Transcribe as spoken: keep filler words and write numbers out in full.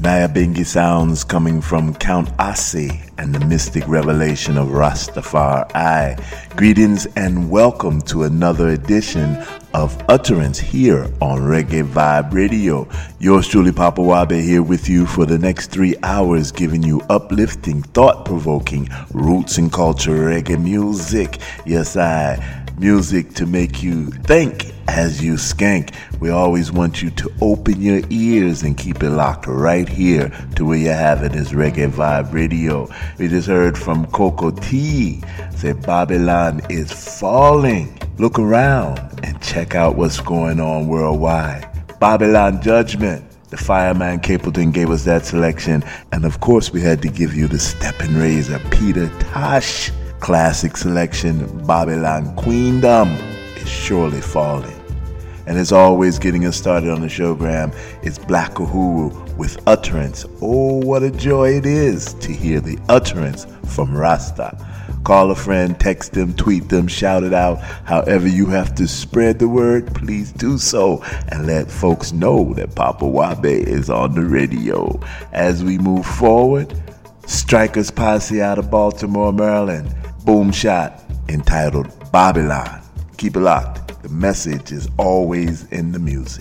Nyabingi sounds coming from Count Asi and the mystic revelation of Rastafari. Greetings and welcome to another edition of Utterance here on Reggae Vibe Radio. Yours truly, Papa Wabe, here with you for the next three hours, giving you uplifting, thought-provoking, roots and culture reggae music. Yes, I... Music to make you think as you skank. We always want you to open your ears and keep it locked right here to where you have it is Reggae Vibe Radio. We just heard from Coco T. Say Babylon is falling. Look around and check out what's going on worldwide. Babylon Judgment. The Fireman Capleton gave us that selection. And of course we had to give you the Steppin' Razor Peter Tosh classic selection. Babylon Queendom is surely falling. And as always, getting us started on the showgram is Black Uhuru with Utterance. Oh, what a joy it is to hear the utterance from Rasta. Call a friend, text them, tweet them, shout it out. However you have to spread the word, please do so and let folks know that Papa Wabe is on the radio. As we move forward, Strikers Posse out of Baltimore, Maryland. Boom shot entitled Babylon. Keep it locked. The message is always in the music.